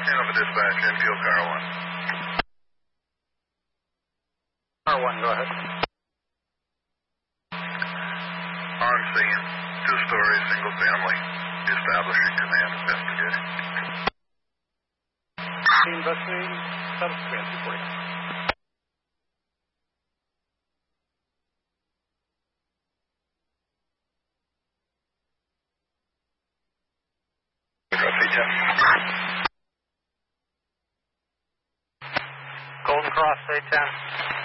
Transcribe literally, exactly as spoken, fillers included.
Hanover Dispatch, infield car one. Car one, go ahead. On scene, two-story, single family, establishing command investigating. Scene investigating, status command report. Golden Cross, A ten.